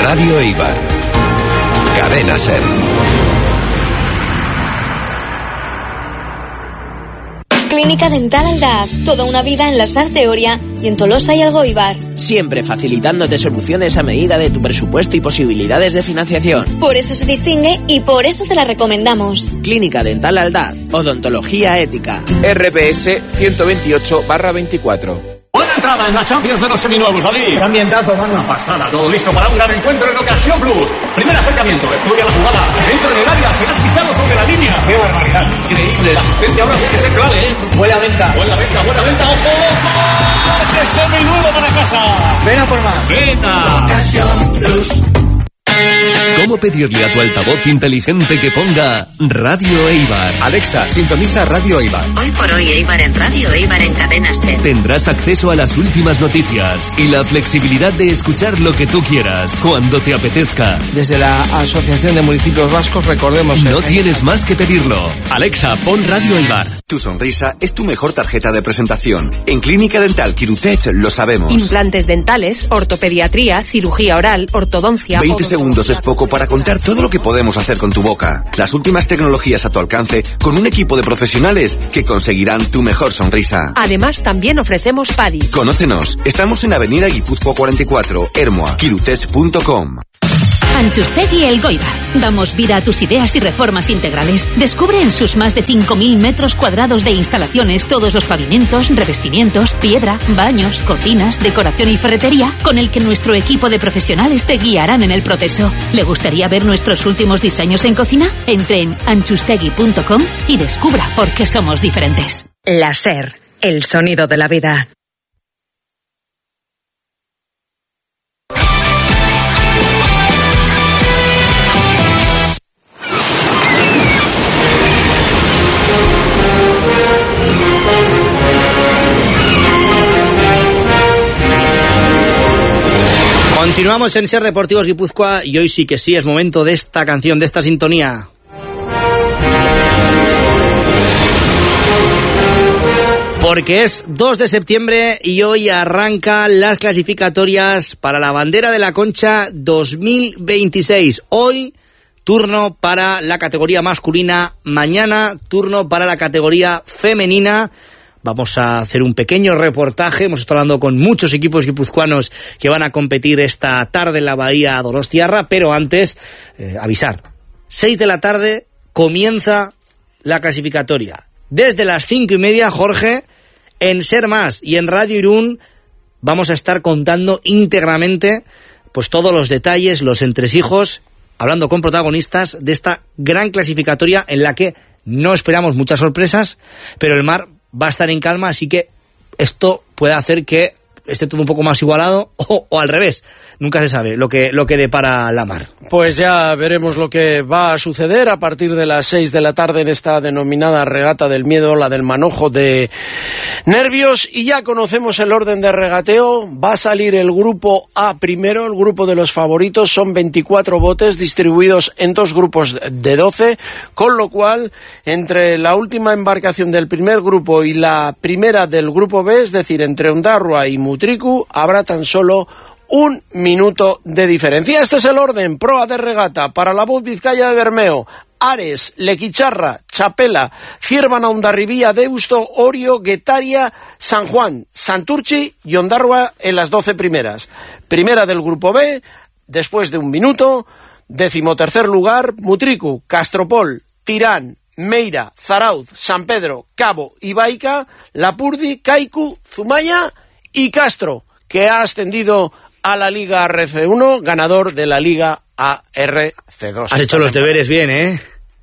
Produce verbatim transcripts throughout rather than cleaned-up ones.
Radio Eibar. Cadena SER. Clínica Dental Aldaz, toda una vida en la SAR Teoria y en Tolosa y Algoibar. Siempre facilitándote soluciones a medida de tu presupuesto y posibilidades de financiación. Por eso se distingue y por eso te la recomendamos. Clínica Dental Aldaz, odontología ética. R P S ciento veintiocho barra veinticuatro. Buena entrada en la Champions de los seminuevos, David. Qué ambientazo, mano. Pasada, todo listo para un gran encuentro en Ocasión Plus. Primer acercamiento, estudia la jugada. Dentro en el área, será quitado sobre la línea. ¡Qué barbaridad! Increíble, la asistencia ahora tiene que ser clave, ¿eh? Buena venta. Buena venta, buena venta, ojo, ojo. ¡Che seminuevo para casa! Ven a por más. ¡Venta! Ocasión Plus. ¿Cómo pedirle a tu altavoz inteligente que ponga Radio Eibar? Alexa, sintoniza Radio Eibar. Hoy por hoy Eibar en Radio Eibar en Cadena SER. Tendrás acceso a las últimas noticias y la flexibilidad de escuchar lo que tú quieras, cuando te apetezca. Desde la Asociación de Municipios Vascos, recordemos... No tienes más que pedirlo. Alexa, pon Radio Eibar. Tu sonrisa es tu mejor tarjeta de presentación. En Clínica Dental Quirutech lo sabemos. Implantes dentales, ortopediatría, cirugía oral, ortodoncia... veinte segundos es poco para contar todo lo que podemos hacer con tu boca. Las últimas tecnologías a tu alcance con un equipo de profesionales que conseguirán tu mejor sonrisa. Además, también ofrecemos P A D I. Conócenos. Estamos en Avenida Guipúzcoa cuarenta y cuatro, Ermua, quirutech punto com. Anchustegui Elgoibar. Damos vida a tus ideas y reformas integrales. Descubre en sus más de cinco mil metros cuadrados de instalaciones todos los pavimentos, revestimientos, piedra, baños, cocinas, decoración y ferretería con el que nuestro equipo de profesionales te guiarán en el proceso. ¿Le gustaría ver nuestros últimos diseños en cocina? Entre en anchustegui punto com y descubra por qué somos diferentes. La SER, el sonido de la vida. Continuamos en SER Deportivos Guipúzcoa y hoy sí que sí es momento de esta canción, de esta sintonía. Porque es dos de septiembre y hoy arrancan las clasificatorias para la Bandera de la Concha dos mil veintiséis. Hoy turno para la categoría masculina, mañana turno para la categoría femenina. Vamos a hacer un pequeño reportaje. Hemos estado hablando con muchos equipos guipuzcoanos que van a competir esta tarde en la Bahía Donostiarra, pero antes, eh, avisar. Seis de la tarde comienza la clasificatoria. Desde las cinco y media, Jorge, en SER Más y en Radio Irún vamos a estar contando íntegramente pues todos los detalles, los entresijos, hablando con protagonistas de esta gran clasificatoria en la que no esperamos muchas sorpresas, pero el mar va a estar en calma, así que esto puede hacer que esté todo un poco más igualado o, o al revés. Nunca se sabe lo que, lo que depara la mar. Pues ya veremos lo que va a suceder a partir de las seis de la tarde en esta denominada regata del miedo, la del manojo de nervios, y ya conocemos el orden de regateo. Va a salir el grupo A primero, el grupo de los favoritos. Son veinticuatro botes distribuidos en dos grupos de doce, con lo cual entre la última embarcación del primer grupo y la primera del grupo B, es decir, entre Ondarroa y Mutriku, habrá tan solo un minuto de diferencia. Este es el orden. Proa de regata para la Voz Vizcaya de Bermeo: Ares, Lequicharra, Chapela, Ciervana, Hondarribía, Deusto, Orio, Guetaria, San Juan, Santurchi y Ondarroa en las doce primeras. Primera del grupo B, después de un minuto. Decimotercer lugar, Mutriku, Castropol, Tirán, Meira, Zarauz, San Pedro, Cabo y Baica, Lapurdi, Kaiku, Zumaya y Castro, que ha ascendido a la Liga A R C uno, ganador de la Liga A R C dos. Has hecho los deberes bien, ¿eh?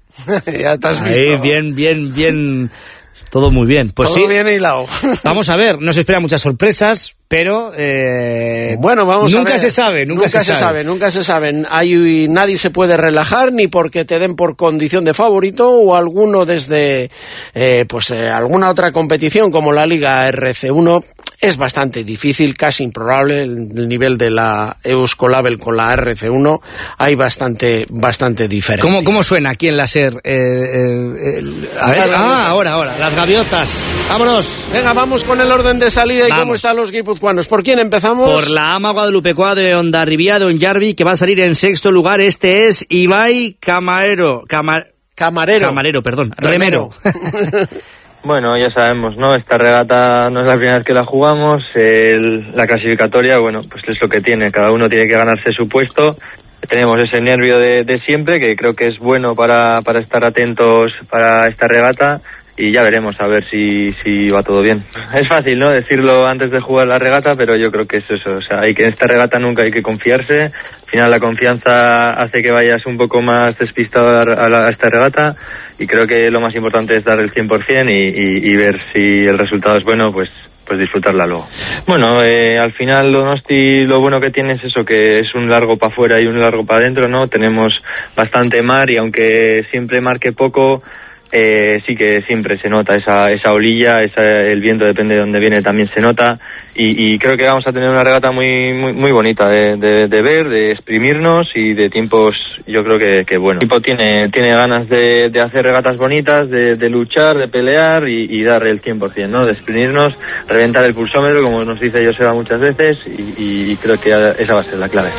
Ya te has Ahí, visto. bien, bien, bien. Todo muy bien. Pues Todo sí. bien hilado. Vamos a ver, no se esperan muchas sorpresas, pero eh, bueno, vamos nunca a ver. se sabe, nunca, nunca se, se sabe. sabe, nunca se sabe. Hay, nadie se puede relajar ni porque te den por condición de favorito o alguno desde eh, pues eh, alguna otra competición como la Liga R C uno. Es bastante difícil, casi improbable el nivel de la Euskolabel con la R C uno. Hay bastante bastante diferencia. ¿Cómo, cómo suena aquí en la SER? Eh, eh, eh, a ver, ah, ahora, ahora. Las gaviotas. Vámonos. Venga, vamos con el orden de salida y vamos. cómo están los guipuzcoanos. guipuzcoanos. ¿Por quién empezamos? Por la ama guadalupecoa de Hondarribia de Ondarbi, que va a salir en sexto lugar. Este es Ibai Camarero. Camar... Camarero. Camarero, perdón. Remero. Remero. Bueno, ya sabemos, ¿no? Esta regata no es la primera vez que la jugamos. El, la clasificatoria, bueno, pues es lo que tiene. Cada uno tiene que ganarse su puesto. Tenemos ese nervio de, de siempre, que creo que es bueno para, para estar atentos para esta regata. Y ya veremos a ver si, si va todo bien. Es fácil, ¿no?, decirlo antes de jugar la regata, pero yo creo que es eso. O sea, hay que en esta regata nunca hay que confiarse. Al final la confianza hace que vayas un poco más despistado a, la, a esta regata. Y creo que lo más importante es dar el cien por ciento y, y, y ver si el resultado es bueno, pues pues disfrutarla luego. Bueno, eh, al final Donosti lo bueno que tiene es eso, que es un largo para afuera y un largo para adentro, ¿no? Tenemos bastante mar y aunque siempre marque poco, Eh, sí que siempre se nota esa esa olilla, esa, el viento depende de dónde viene también se nota y, y creo que vamos a tener una regata muy muy muy bonita de, de, de ver, de exprimirnos y de tiempos, yo creo que, que bueno. El equipo tiene tiene ganas de, de hacer regatas bonitas, de, de luchar, de pelear y, y dar el cien por ciento, ¿no? De exprimirnos, reventar el pulsómetro, como nos dice Joseba muchas veces y, y creo que esa va a ser la clave.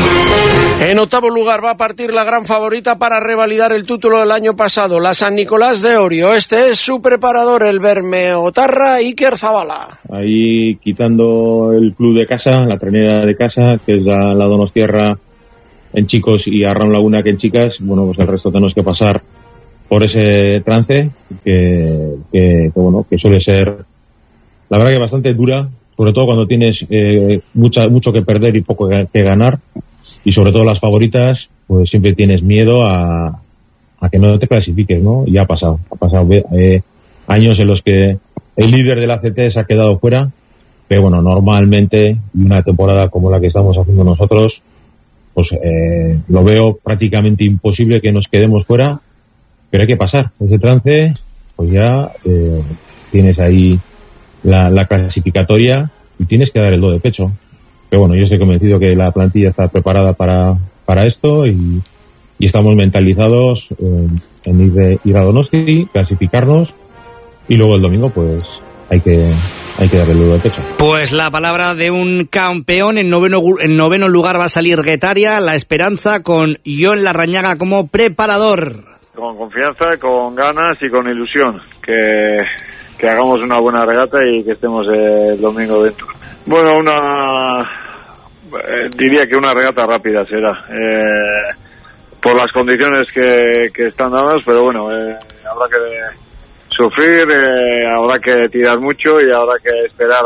En octavo lugar va a partir la gran favorita para revalidar el título del año pasado, la San Nicolás de Orio. Este es su preparador, el Bermeotarra Iker Zabala. Ahí quitando el club de casa, la trenera de casa, que es la, la Donostierra en chicos y Arraun Laguna que en chicas, bueno, pues el resto tenemos que pasar por ese trance que, que, que bueno, que suele ser, la verdad que bastante dura, sobre todo cuando tienes eh, mucha, mucho que perder y poco que, que ganar. Y sobre todo las favoritas, pues siempre tienes miedo a, a que no te clasifiques, ¿no? Y ha pasado, ha pasado eh, años en los que el líder de la C T se ha quedado fuera, pero bueno, normalmente, una temporada como la que estamos haciendo nosotros, pues eh, lo veo prácticamente imposible que nos quedemos fuera, pero hay que pasar ese trance, pues ya eh, tienes ahí la, la clasificatoria y tienes que dar el do de pecho. Pero bueno, yo estoy convencido que la plantilla está preparada para, para esto y, y estamos mentalizados en, en ir, de, ir a Donosti, clasificarnos y luego el domingo pues hay que hay que darle el dedo de pecho. Pues la palabra de un campeón. En noveno, en noveno lugar va a salir Guetaria, La Esperanza, con Jon Larrañaga como preparador. Con confianza, con ganas y con ilusión. Que, que hagamos una buena regata y que estemos el domingo dentro. Bueno, una eh, diría que una regata rápida será, eh, por las condiciones que, que están dadas, pero bueno, eh, habrá que sufrir, eh, habrá que tirar mucho y habrá que esperar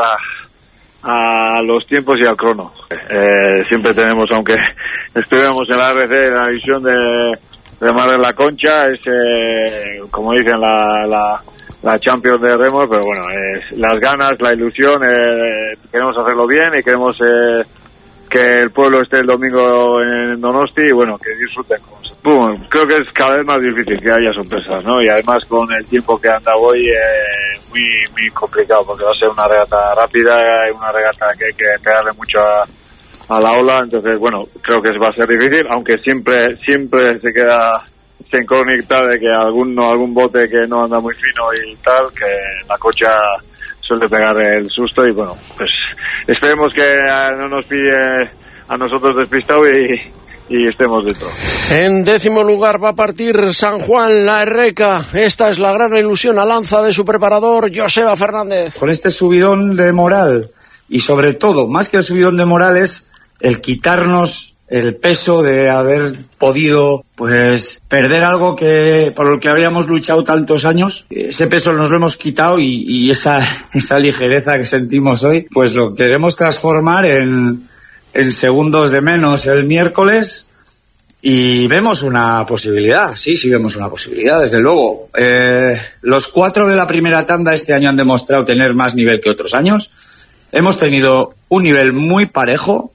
a, a los tiempos y al crono. Eh, siempre tenemos, aunque estuviéramos en la R C, en la visión de, de Mar de la Concha, es eh, como dicen la... la la Champions de Remo, pero bueno, eh, las ganas, la ilusión, eh, queremos hacerlo bien y queremos eh, que el pueblo esté el domingo en Donosti y bueno, que disfruten. Bueno, creo que es cada vez más difícil que haya sorpresas, ¿no? Y además con el tiempo que anda hoy, eh, muy muy complicado, porque va a ser una regata rápida, una regata que hay que pegarle mucho a, a la ola, entonces bueno, creo que va a ser difícil, aunque siempre siempre se queda se incógnita de que alguno, algún bote que no anda muy fino y tal, que la cocha suele pegar el susto y bueno, pues esperemos que no nos pille a nosotros despistado y, y estemos dentro. En décimo lugar va a partir San Juan La Herreca. Esta es la gran ilusión a lanza de su preparador, Joseba Fernández. Con este subidón de moral y sobre todo, más que el subidón de moral, es el quitarnos el peso de haber podido pues perder algo que por lo que habíamos luchado tantos años. Ese peso nos lo hemos quitado y, y esa esa ligereza que sentimos hoy pues lo queremos transformar en, en segundos de menos el miércoles y vemos una posibilidad, sí, sí vemos una posibilidad, desde luego. Eh, los cuatro de la primera tanda este año han demostrado tener más nivel que otros años. Hemos tenido un nivel muy parejo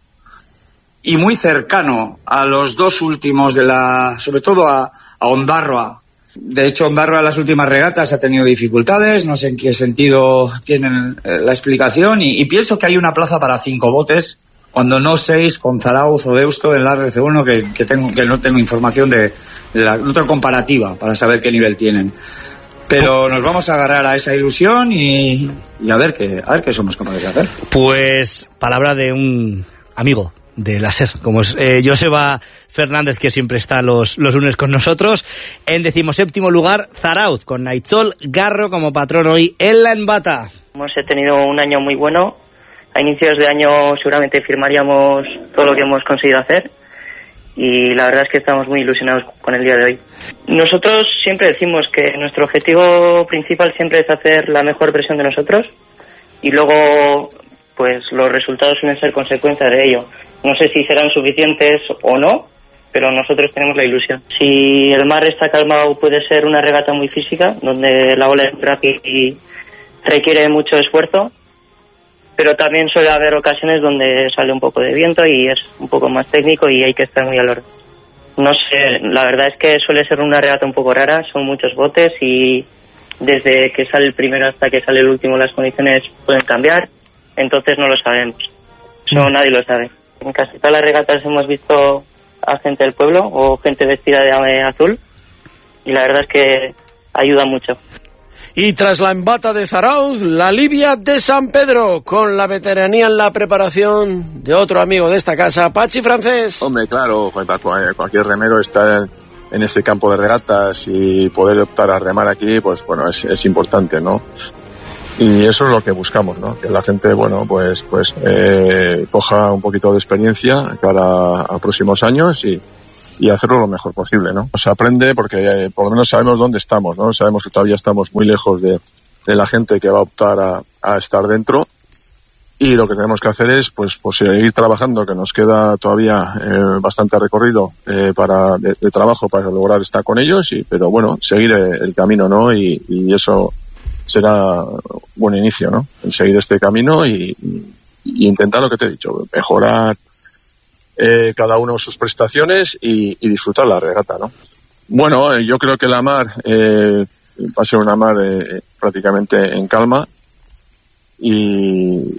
y muy cercano a los dos últimos de la, sobre todo a, a Ondarroa. De hecho, Ondarroa en las últimas regatas ha tenido dificultades, no sé en qué sentido tienen la explicación, y, y pienso que hay una plaza para cinco botes, cuando no seis con Zarauz o Deusto en la R C uno, que, que, tengo, que no tengo información de, de la, no tengo comparativa para saber qué nivel tienen. Pero nos vamos a agarrar a esa ilusión y, y a ver qué a ver qué somos capaces de hacer. Pues palabra de un amigo de la SER, como es eh, Joseba Fernández, que siempre está los, los lunes con nosotros. En decimoséptimo lugar, Zarauz, con Aitzol Garro como patrón hoy en la Enbata. Hemos tenido un año muy bueno. A inicios de año seguramente firmaríamos todo lo que hemos conseguido hacer y la verdad es que estamos muy ilusionados con el día de hoy. Nosotros siempre decimos que nuestro objetivo principal siempre es hacer la mejor versión de nosotros y luego pues los resultados suelen ser consecuencia de ello. No sé si serán suficientes o no, pero nosotros tenemos la ilusión. Si el mar está calmado puede ser una regata muy física, donde la ola es rápida y requiere mucho esfuerzo, pero también suele haber ocasiones donde sale un poco de viento y es un poco más técnico y hay que estar muy al orden. No sé, la verdad es que suele ser una regata un poco rara, son muchos botes y desde que sale el primero hasta que sale el último las condiciones pueden cambiar, entonces no lo sabemos. Eso mm. nadie lo sabe. En casi todas las regatas hemos visto a gente del pueblo o gente vestida de ave azul y la verdad es que ayuda mucho. Y tras la Enbata de Zarauz, la Libia de San Pedro, con la veteranía en la preparación de otro amigo de esta casa, Pachi Francés. Hombre, claro, cualquier remero está en este campo de regatas y poder optar a remar aquí, pues bueno, es, es importante, ¿no? Y eso es lo que buscamos, ¿no? Que la gente, bueno, pues pues eh, coja un poquito de experiencia para a próximos años y y hacerlo lo mejor posible, ¿no? Se aprende porque eh, por lo menos sabemos dónde estamos, ¿no? Sabemos que todavía estamos muy lejos de, de la gente que va a optar a, a estar dentro y lo que tenemos que hacer es pues, pues seguir trabajando, que nos queda todavía eh, bastante recorrido eh, para de, de trabajo para lograr estar con ellos, y pero bueno, seguir el camino, ¿no? Y, y eso será un buen inicio, ¿no? El seguir este camino y, y intentar lo que te he dicho, mejorar Eh, cada uno sus prestaciones y, y disfrutar la regata, ¿no? Bueno, eh, yo creo que la mar eh, va a ser una mar eh, prácticamente en calma y,